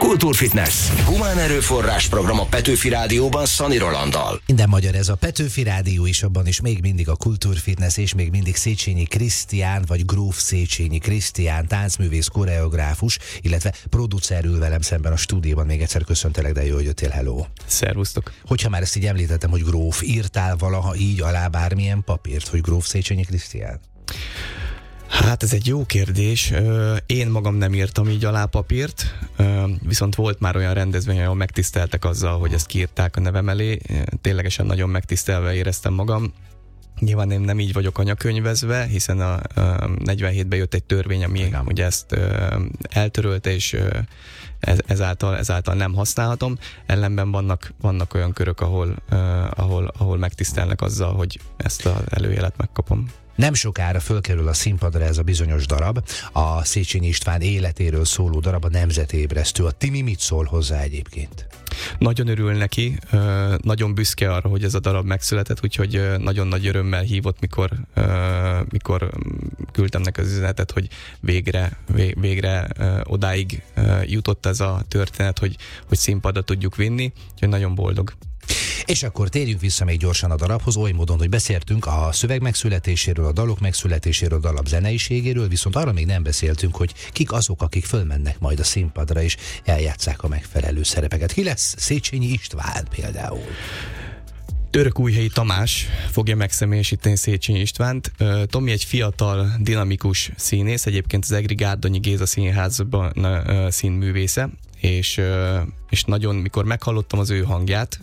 Kultúrfitness. Humán erőforrás program a Petőfi Rádióban Szani Rolanddal. Minden magyar ez a Petőfi Rádió is, abban is még mindig a Kultúrfitness, és még mindig Széchenyi Krisztián, vagy Gróf Széchenyi Krisztián, táncművész, koreográfus, illetve producer ül velem szemben a stúdióban. Még egyszer köszöntelek, de jó, hogy jöttél, hello. Szervusztok. Hogyha már ezt így említettem, hogy Gróf, írtál valaha így alá bármilyen papírt, hogy Gróf Széchenyi Krisztián? Hát ez egy jó kérdés. Én magam nem írtam így alá papírt, viszont volt már olyan rendezvény, ahol megtiszteltek azzal, hogy ezt kiírták a nevem elé. Ténylegesen nagyon megtisztelve éreztem magam. Nyilván én nem így vagyok anyakönyvezve, hiszen a 47-ben jött egy törvény, ami ugye ezt eltörölte, és ezáltal nem használhatom. Ellenben vannak olyan körök, ahol megtisztelnek azzal, hogy ezt az előjelet megkapom. Nem sokára fölkerül a színpadra ez a bizonyos darab, a Széchenyi István életéről szóló darab, a Nemzetébresztő. A Timi mit szól hozzá egyébként? Nagyon örül neki, nagyon büszke arra, hogy ez a darab megszületett, úgyhogy nagyon nagy örömmel hívott, mikor küldtem neki az üzenetet, hogy végre odáig jutott ez a történet, hogy színpadra tudjuk vinni, úgyhogy nagyon boldog. És akkor térjünk vissza még gyorsan a darabhoz, oly módon, hogy beszéltünk a szöveg megszületéséről, a dalok megszületéséről, a dalab zeneiségéről, viszont arra még nem beszéltünk, hogy kik azok, akik fölmennek majd a színpadra és eljátsszák a megfelelő szerepeket. Ki lesz Széchenyi István például? Törökújhelyi Tamás fogja megszemélyesíteni Széchenyi Istvánt. Tomi egy fiatal, dinamikus színész, egyébként az Egri Gárdonyi Géza Színházban színművésze, és nagyon, mikor meghallottam az ő hangját,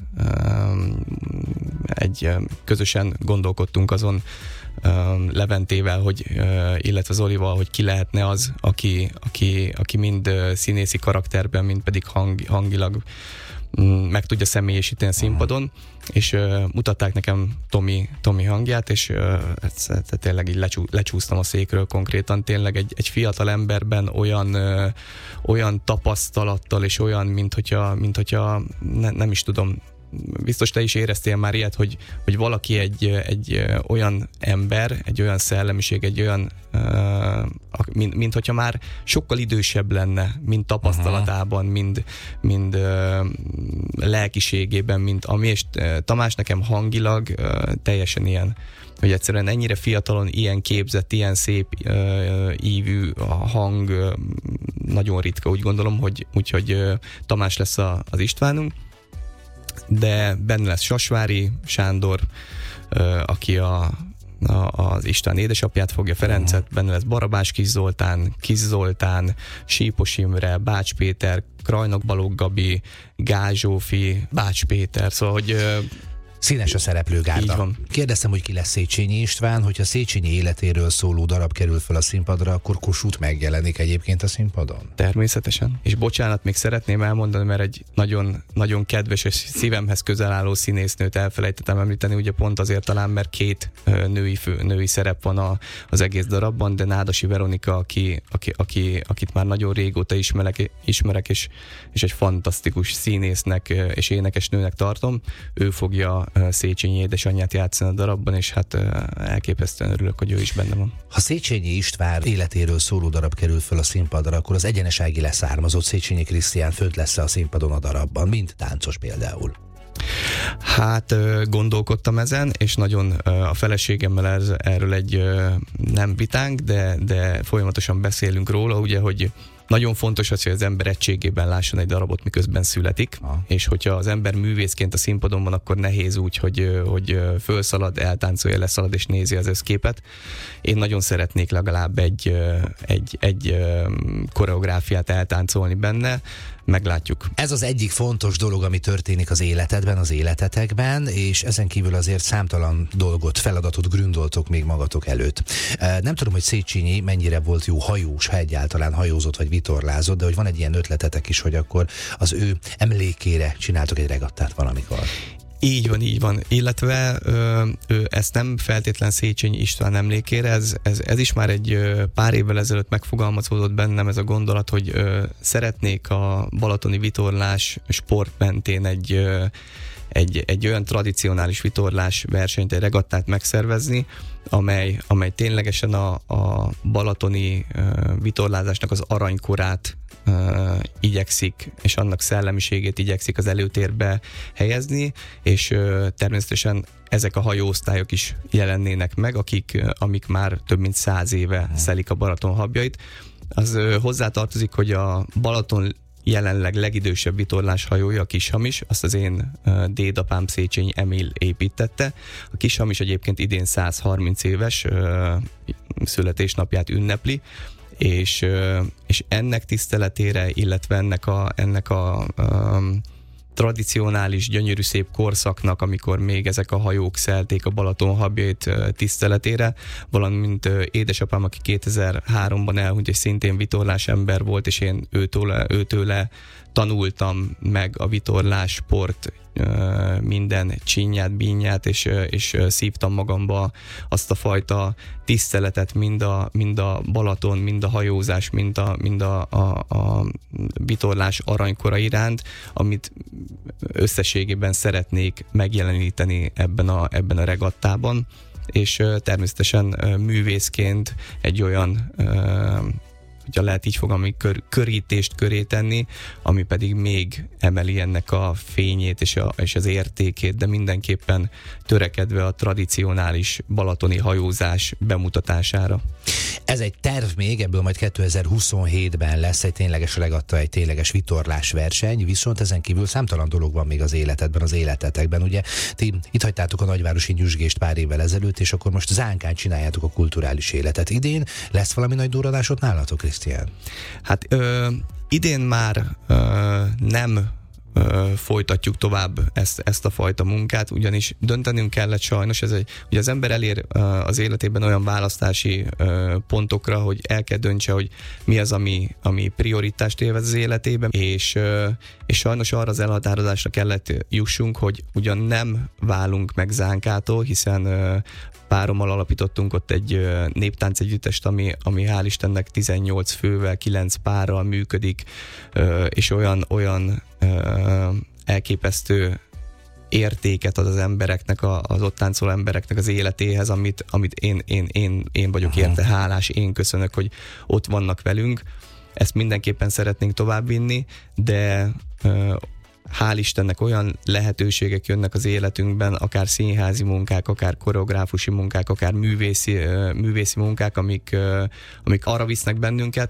közösen gondolkodtunk azon Leventével, illetve Zolival, hogy ki lehetne az, aki mind színészi karakterben, mind pedig hangilag meg tudja személyesíteni a színpadon, és mutatták nekem Tomi hangját, és tényleg így lecsúsztam a székről konkrétan, tényleg egy fiatal emberben olyan tapasztalattal, és olyan, mint hogyha nem is tudom, biztos te is éreztél már ilyet, hogy valaki egy olyan ember, egy olyan szellemiség, egy olyan, mint hogyha már sokkal idősebb lenne, mind tapasztalatában, mind lelkiségében, mint ami, és Tamás nekem hangilag teljesen ilyen, hogy egyszerűen ennyire fiatalon, ilyen képzett, ilyen szép ívű a hang, nagyon ritka, úgy gondolom, úgyhogy Tamás lesz az Istvánunk, de benne lesz Sasvári Sándor, aki az István édesapját fogja, Ferencet, benne lesz Barabás Kis Zoltán, Sípos Imre, Bács Péter, Krajnok Balogh Gabi, Gál Zsófi, Bács Péter, szóval, hogy színes a szereplőgárda. Kérdeztem, hogy ki lesz Széchenyi István, hogyha Széchenyi életéről szóló darab kerül fel a színpadra, akkor Kossuth megjelenik egyébként a színpadon? Természetesen. És bocsánat, még szeretném elmondani, mert egy nagyon, nagyon kedves és szívemhez közel álló színésznőt elfelejtettem említeni, ugye pont azért talán, mert két női szerep van az egész darabban, de Nádasi Veronika, akit már nagyon régóta ismerek és egy fantasztikus színésznek és énekesnőnek tartom. Ő fogja Széchenyi édesanyját játszani a darabban, és hát elképesztően örülök, hogy ő is benne van. Ha Széchenyi István életéről szóló darab kerül föl a színpadra, akkor az egyenesági leszármazott Széchenyi Krisztián fönt lesz a színpadon a darabban, mint táncos például? Hát gondolkodtam ezen, és nagyon a feleségemmel erről nem vitánk, de folyamatosan beszélünk róla, ugye, hogy nagyon fontos az, hogy az ember egységében lásson egy darabot, miközben születik, és hogyha az ember művészként a színpadon van, akkor nehéz úgy, hogy fölszalad, eltáncolja, leszalad és nézi az összképet. Én nagyon szeretnék legalább egy koreográfiát eltáncolni benne, meglátjuk. Ez az egyik fontos dolog, ami történik az életedben, az életetekben, és ezen kívül azért számtalan feladatot gründoltok még magatok előtt. Nem tudom, hogy Széchenyi mennyire volt jó hajós, ha egyáltalán hajózott vagy vitorlázott, de hogy van egy ilyen ötletetek is, hogy akkor az ő emlékére csináltok egy regattát valamikor. Így van. Illetve ezt nem feltétlen Széchenyi István emlékére, ez is már egy pár évvel ezelőtt megfogalmazódott bennem ez a gondolat, hogy szeretnék a balatoni vitorlás sport mentén egy olyan tradicionális vitorlás versenyt, egy regattát megszervezni, amely ténylegesen a balatoni vitorlázásnak az aranykorát igyekszik, és annak szellemiségét igyekszik az előtérbe helyezni, és természetesen ezek a hajóosztályok is jelennének meg, amik már több mint 100 éve szelik a Balaton habjait. Az hozzátartozik, hogy a Balaton jelenleg legidősebb vitorláshajója, a Kishamis, azt az én dédapám Széchenyi Emil építette. A Kishamis egyébként idén 130 éves születésnapját ünnepli, és ennek tiszteletére, illetve ennek a tradicionális, gyönyörű szép korszaknak, amikor még ezek a hajók szelték a Balaton habjait tiszteletére, valamint édesapám, aki 2003-ban elhunyt, és szintén vitorlás ember volt, és én őtőle tanultam meg a vitorlás sport minden csinyát, bínyát, és szívtam magamba azt a fajta tiszteletet mind a Balaton, mind a hajózás, mind a vitorlás aranykora iránt, amit összességében szeretnék megjeleníteni ebben a regattában, és természetesen művészként egy olyan hogyha lehet így fogalmazni, körítést köré tenni, ami pedig még emeli ennek a fényét és az értékét, de mindenképpen törekedve a tradicionális balatoni hajózás bemutatására. Ez egy terv még, ebből majd 2027-ben lesz egy tényleges regatta, egy tényleges vitorlás verseny, viszont ezen kívül számtalan dolog van még az életedben, az életetekben. Ugye ti itt hagytátok a nagyvárosi nyüzsgést pár évvel ezelőtt, és akkor most Zánkán csináljátok a kulturális életet. Idén lesz valami nagy durranásod nálatok, Krisztián? Hát idén már nem folytatjuk tovább ezt a fajta munkát, ugyanis döntenünk kellett sajnos, ugye az ember elér az életében olyan választási pontokra, hogy el kell döntse, hogy mi az, ami prioritást élvez az életében, és sajnos arra az elhatározásra kellett jussunk, hogy ugyan nem válunk meg Zánkától, hiszen párommal alapítottunk ott egy néptáncegyüttest, ami hál' Istennek 18 fővel, 9 párral működik, és olyan elképesztő értéket ad az embereknek, az ott táncoló embereknek az életéhez, amit én vagyok érte hálás, én köszönök, hogy ott vannak velünk. Ezt mindenképpen szeretnénk továbbvinni, de hál' Istennek olyan lehetőségek jönnek az életünkben, akár színházi munkák, akár koreográfusi munkák, akár művészi munkák, amik arra visznek bennünket,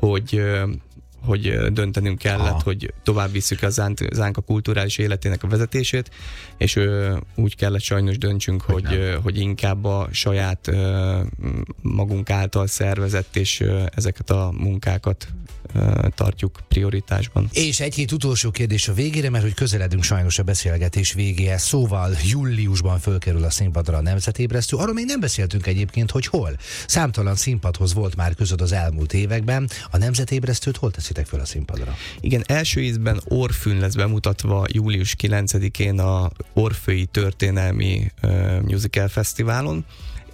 hogy döntenünk kellett, hogy tovább visszük a Zánka kulturális életének a vezetését, és úgy kellett sajnos döntsünk, hogy inkább a saját magunk által szervezett, és ezeket a munkákat tartjuk prioritásban. És egy-két utolsó kérdés a végére, mert hogy közeledünk sajnos a beszélgetés végéhez. Szóval júliusban fölkerül a színpadra a Nemzetébresztő. Arról még nem beszéltünk egyébként, hogy hol. Számtalan színpadhoz volt már közöd az elmúlt években. A Nemzetébresztőt hol teszitek föl a színpadra? Igen, első ízben Orfűn lesz bemutatva július 9-én a Orfői Történelmi Musical Fesztiválon,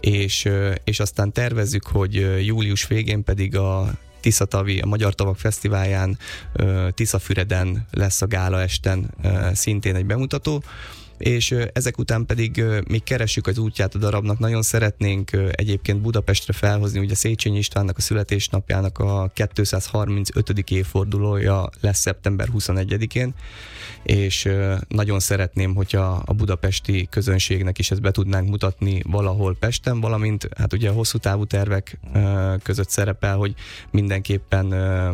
és aztán tervezzük, hogy július végén pedig a Tiszatavi, a Magyar Tavak Fesztiválján, Tiszafüreden lesz a gála esten szintén egy bemutató, és ezek után pedig még keressük az útját a darabnak. Nagyon szeretnénk egyébként Budapestre felhozni, ugye Széchenyi Istvánnak a születésnapjának a 235. évfordulója lesz szeptember 21-én, és nagyon szeretném, hogyha a budapesti közönségnek is ezt be tudnánk mutatni valahol Pesten, valamint hát ugye a hosszú távú tervek között szerepel, hogy mindenképpen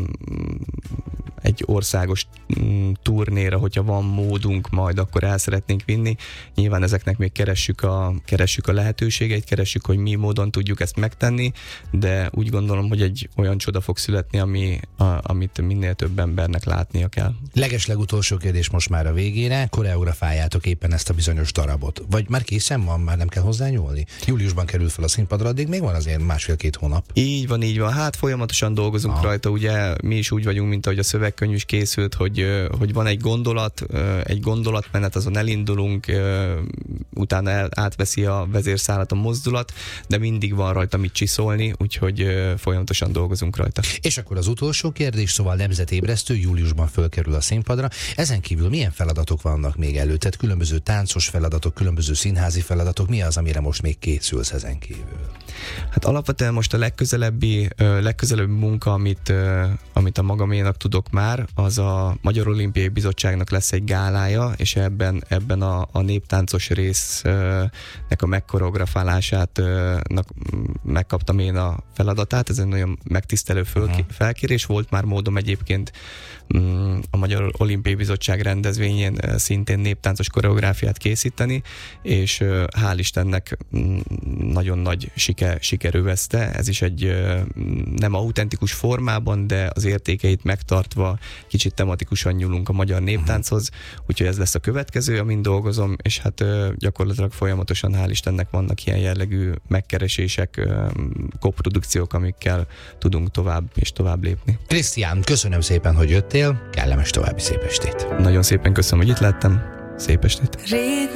egy országos turnéra, hogyha van módunk majd, akkor el szeretnénk vinni. Nyilván ezeknek még keressük a lehetőségeit, keressük, hogy mi módon tudjuk ezt megtenni, de úgy gondolom, hogy egy olyan csoda fog születni, amit minél több embernek látnia kell. Legeslegutolsó kérdés most már a végére. Koreografáljátok éppen ezt a bizonyos darabot? Vagy már készen van, már nem kell hozzányúlni? Júliusban kerül fel a színpadra, addig még van azért 1,5-2 hónap. Így van. Hát folyamatosan dolgozunk rajta, ugye mi is úgy vagyunk, mint ahogy a szövegkönyv is készült, hogy van egy gondolatmenet, azon elindulunk, utána átveszi a vezérszálat a mozdulat, de mindig van rajta mit csiszolni, úgyhogy folyamatosan dolgozunk rajta. És akkor az utolsó kérdés, szóval nemzetébresztő, júliusban fölkerül a színpadra. Ezen kívül milyen feladatok vannak még előtted? Különböző táncos feladatok, különböző színházi feladatok. Mi az, amire most még készülsz ezen kívül? Hát alapvetően most a legközelebbi munka, amit a magaménak tudok már, az a Magyar Olimpiai Bizottságnak lesz egy gálája, és ebben a néptáncos résznek a megkoreografálását megkaptam én a feladatát. Ez egy nagyon megtisztelő felkérés volt, már módom egyébként a Magyar Olimpiai Bizottság rendezvényén szintén néptáncos koreográfiát készíteni, és hál' Istennek nagyon nagy siker övezte. Ez is egy nem autentikus formában, de az értékeit megtartva kicsit tematikusan nyúlunk a magyar néptánchoz, úgyhogy ez lesz a következő, amin dolgozom, és hát gyakorlatilag folyamatosan hál' Istennek vannak ilyen jellegű megkeresések, koprodukciók, amikkel tudunk tovább lépni. Krisztián, köszönöm szépen, hogy jöttél, kellemes további szép estét. Nagyon szépen köszönöm, hogy itt lettem, szép estét.